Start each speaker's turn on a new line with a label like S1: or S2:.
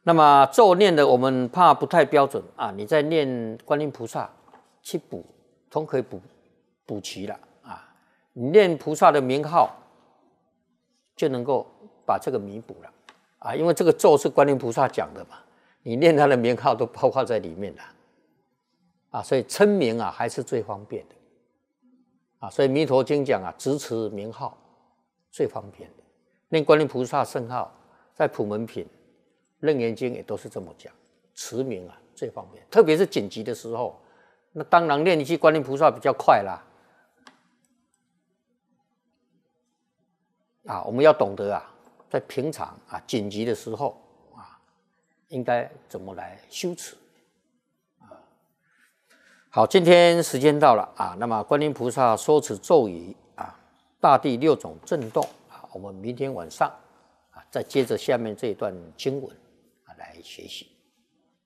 S1: 那么咒念的我们怕不太标准啊，你在念观音菩萨去补，都可以补齐了啊。你念菩萨的名号，就能够把这个弥补了啊，因为这个咒是观音菩萨讲的嘛，你念他的名号都包括在里面了啊，所以称名啊还是最方便的啊，所以弥陀经讲啊，直持名号最方便的。念观音菩萨圣号，在普门品、楞严经也都是这么讲，持名啊最方便，特别是紧急的时候，那当然念一句观音菩萨比较快啦。啊，我们要懂得啊，在平常啊紧急的时候啊，应该怎么来修持啊？好，今天时间到了啊，那么观音菩萨说此咒语啊，大地6种震动啊，我们明天晚上啊再接着下面这一段经文啊来学习。